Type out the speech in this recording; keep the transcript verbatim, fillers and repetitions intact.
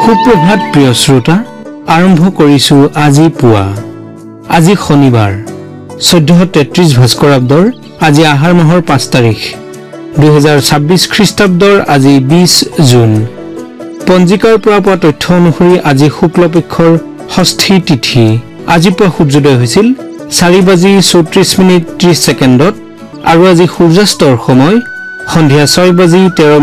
সুপ্ৰভাত প্ৰিয় শ্ৰোতা আৰম্ভ কৰিছো আজি পুৱা আজি শনিবাৰ চৈধ্যশ তেত্ৰিশ ভাস্কৰাব্দৰ আজি আহাৰ মাহৰ পাঁচ তাৰিখ দুই হাজাৰ ছাব্বিশ খ্ৰীষ্টাব্দৰ আজি বিশ জুন পঞ্জিকাৰ পৰা পোৱা তথ্য অনুসৰি আজি শুক্লপক্ষৰ ষষ্ঠী তিথি আজি পুৱা সূৰ্যোদয় হৈছিল চাৰি বাজি চৌত্ৰিশ মিনিট ত্ৰিশ ছেকেণ্ডত আৰু আজি সূৰ্যাস্তৰ সময় সন্ধিয়া ছয় বাজি তেৰ